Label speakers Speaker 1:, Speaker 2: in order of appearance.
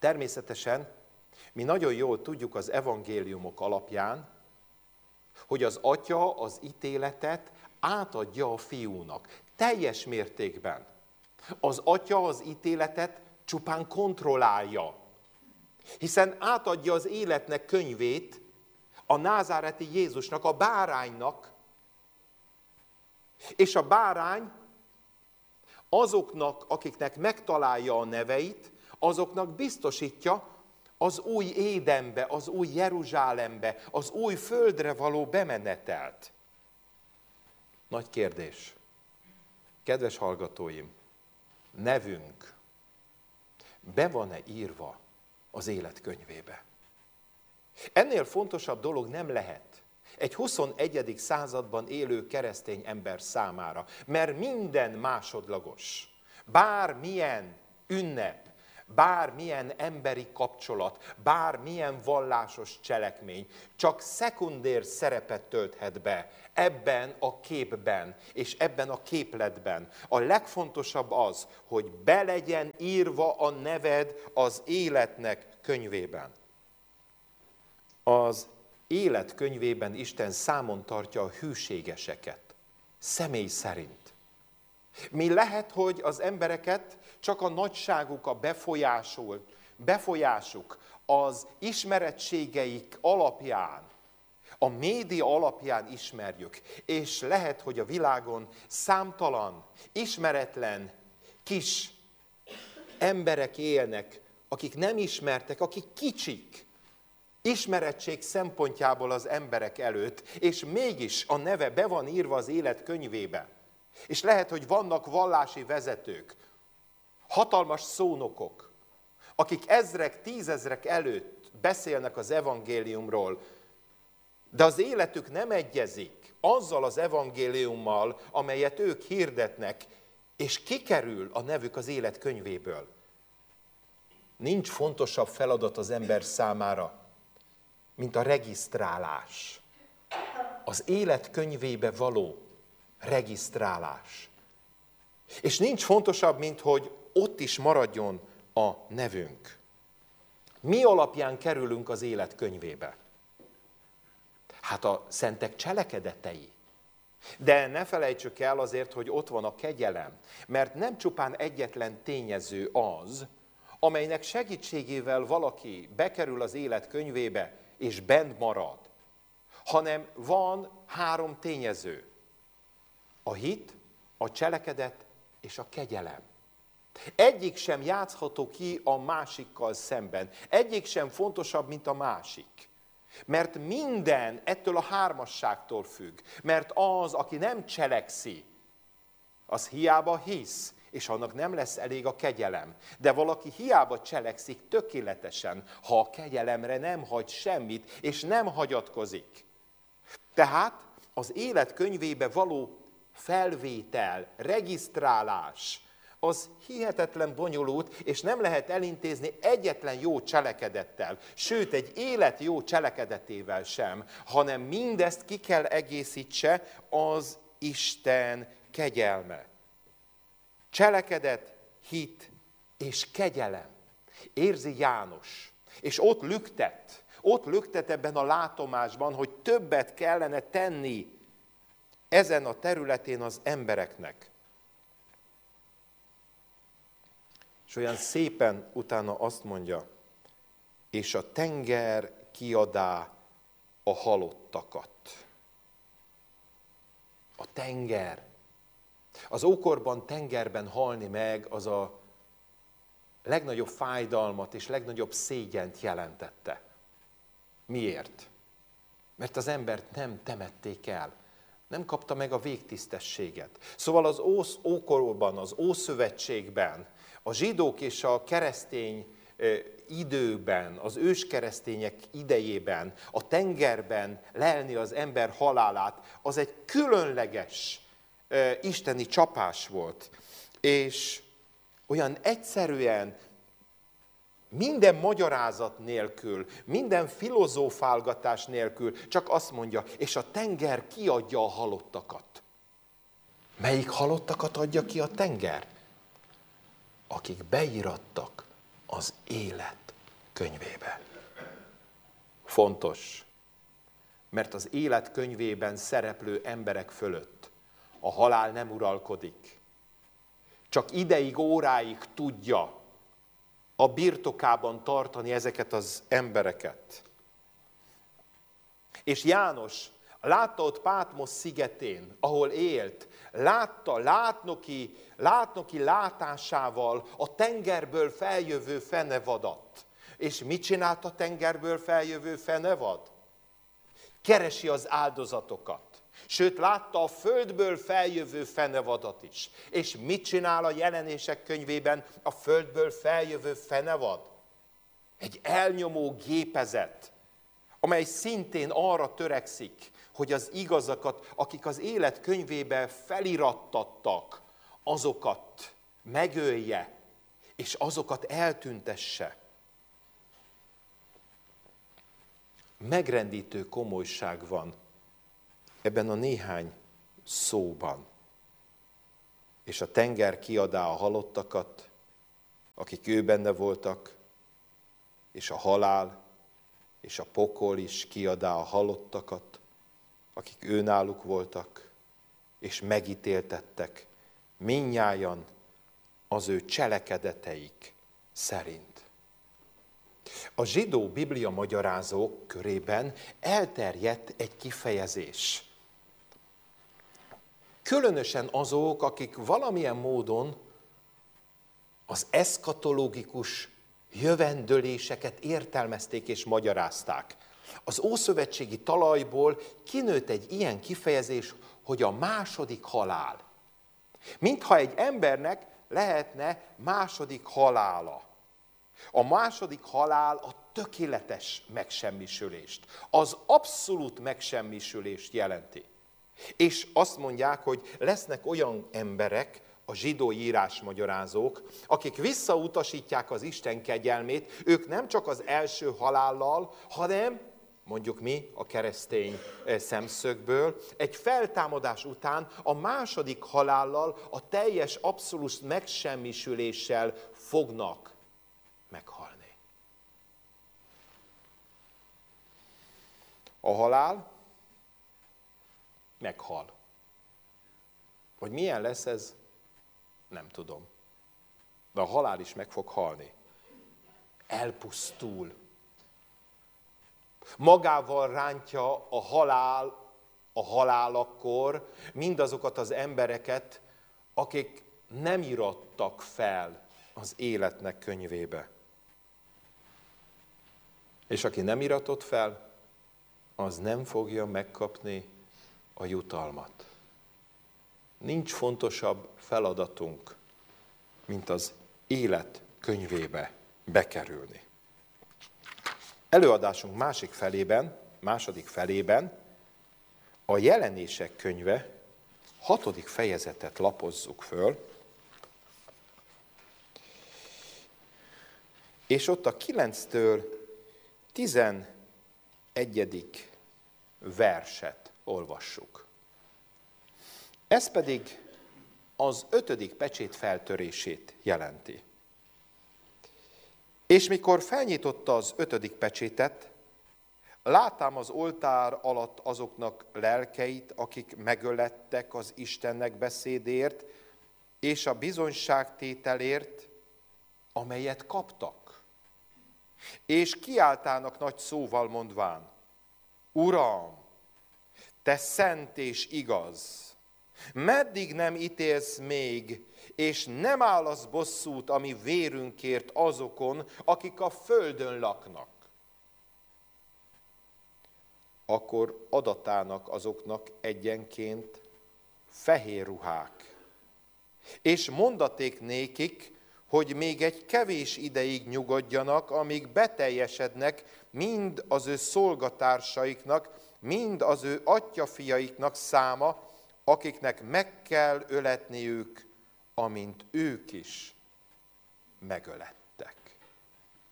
Speaker 1: Természetesen mi nagyon jól tudjuk az evangéliumok alapján, hogy az Atya az ítéletet átadja a Fiúnak. Teljes mértékben. Az Atya az ítéletet csupán kontrollálja. Hiszen átadja az életnek könyvét a názáreti Jézusnak, a báránynak, és a bárány azoknak, akiknek megtalálja a neveit, azoknak biztosítja az új Édenbe, az új Jeruzsálembe, az új földre való bemenetelt. Nagy kérdés. Kedves hallgatóim, nevünk be van-e írva az élet könyvébe? Ennél fontosabb dolog nem lehet egy 21. században élő keresztény ember számára, mert minden másodlagos, bármilyen ünnep, bármilyen emberi kapcsolat, bármilyen vallásos cselekmény csak szekundér szerepet tölthet be ebben a képben és ebben a képletben. A legfontosabb az, hogy be legyen írva a neved az életnek könyvében. Az élet könyvében Isten számon tartja a hűségeseket, személy szerint. Mi lehet, hogy az embereket csak a nagyságuk, a befolyásuk, az ismerettségeik alapján, a média alapján ismerjük. És lehet, hogy a világon számtalan, ismeretlen, kis emberek élnek, akik nem ismertek, akik kicsik, ismerettség szempontjából az emberek előtt, és mégis a neve be van írva az élet könyvébe. És lehet, hogy vannak vallási vezetők, hatalmas szónokok, akik ezrek, tízezrek előtt beszélnek az evangéliumról, de az életük nem egyezik azzal az evangéliummal, amelyet ők hirdetnek, és kikerül a nevük az élet könyvéből. Nincs fontosabb feladat az ember számára, mint a regisztrálás. Az élet könyvébe való regisztrálás. És nincs fontosabb, mint hogy ott is maradjon a nevünk. Mi alapján kerülünk az élet könyvébe? Hát a szentek cselekedetei. De ne felejtsük el azért, hogy ott van a kegyelem, mert nem csupán egyetlen tényező az, amelynek segítségével valaki bekerül az élet könyvébe, és bent marad, hanem van 3 tényező. A hit, a cselekedet és a kegyelem. Egyik sem játszható ki a másikkal szemben. Egyik sem fontosabb, mint a másik. Mert minden ettől a 3-asságtól függ. Mert az, aki nem cselekszi, az hiába hisz, és annak nem lesz elég a kegyelem. De valaki hiába cselekszik tökéletesen, ha a kegyelemre nem hagy semmit, és nem hagyatkozik. Tehát az élet könyvébe való felvétel, regisztrálás, az hihetetlen bonyolult, és nem lehet elintézni egyetlen jó cselekedettel, sőt, egy élet jó cselekedetével sem, hanem mindezt ki kell egészítse az Isten kegyelme. Cselekedet, hit és kegyelem. Érzi János, és ott lüktet ebben a látomásban, hogy többet kellene tenni ezen a területén az embereknek. És olyan szépen utána azt mondja, és a tenger kiadá a halottakat. A tenger. Az ókorban tengerben halni meg az a legnagyobb fájdalmat és legnagyobb szégyent jelentette. Miért? Mert az embert nem temették el. Nem kapta meg a végtisztességet. Szóval az ókorban, az Ószövetségben, a zsidók és a keresztény időben, az őskeresztények idejében, a tengerben lelni az ember halálát, az egy különleges isteni csapás volt. És olyan egyszerűen, minden magyarázat nélkül, minden filozófálgatás nélkül csak azt mondja, és a tenger kiadja a halottakat. Melyik halottakat adja ki a tenger? Akik beírattak az élet könyvébe. Fontos, mert az élet könyvében szereplő emberek fölött a halál nem uralkodik. Csak ideig, óráig tudja a birtokában tartani ezeket az embereket. És János látta ott Pátmos szigetén, ahol élt, látta látnoki látásával a tengerből feljövő fenevadat. És mit csinált a tengerből feljövő fenevad? Keresi az áldozatokat. Sőt, látta a földből feljövő fenevadat is. És mit csinál a Jelenések könyvében a földből feljövő fenevad? Egy elnyomó gépezet, amely szintén arra törekszik, hogy az igazakat, akik az élet könyvébe felirattattak, azokat megölje, és azokat eltüntesse. Megrendítő komolyság van ebben a néhány szóban. És a tenger kiadá a halottakat, akik ő benne voltak, és a halál és a pokol is kiadá a halottakat, akik őnáluk voltak, és megítéltettek mindnyájan az ő cselekedeteik szerint. A zsidó biblia magyarázók körében elterjedt egy kifejezés. Különösen azok, akik valamilyen módon az eszkatológikus jövendőléseket értelmezték és magyarázták. Az ószövetségi talajból kinőtt egy ilyen kifejezés, hogy a második halál. Mintha egy embernek lehetne második halála. A második halál a tökéletes megsemmisülést, az abszolút megsemmisülést jelenti. És azt mondják, hogy lesznek olyan emberek, a zsidó írásmagyarázók, akik visszautasítják az Isten kegyelmét, ők nem csak az első halállal, hanem, mondjuk mi a keresztény szemszögből, egy feltámadás után a második halállal, a teljes abszolút megsemmisüléssel fognak meghalni. A halál meghal. Hogy milyen lesz ez, nem tudom. De a halál is meg fog halni. Elpusztul. Magával rántja a halálakor mindazokat az embereket, akik nem irattak fel az életnek könyvébe. És aki nem iratott fel, az nem fogja megkapni a jutalmat. Nincs fontosabb feladatunk, mint az élet könyvébe bekerülni. Előadásunk második felében a Jelenések könyve 6. fejezetet lapozzuk föl, és ott a 9-től 11. verset olvassuk. Ez pedig az 5. pecsét feltörését jelenti. És mikor felnyitotta az 5. pecsétet, látám az oltár alatt azoknak lelkeit, akik megölettek az Istennek beszédért, és a bizonyságtételért, amelyet kaptak. És kiáltának nagy szóval mondván, Uram, te szent és igaz, meddig nem ítélsz még, és nem állasz bosszút a mi vérünkért azokon, akik a földön laknak. Akkor adatának azoknak egyenként fehér ruhák. És mondaték nékik, hogy még egy kevés ideig nyugodjanak, amíg beteljesednek mind az ő szolgatársaiknak, mind az ő atyjafiaiknak száma, akiknek meg kell öletniük, amint ők is megölettek.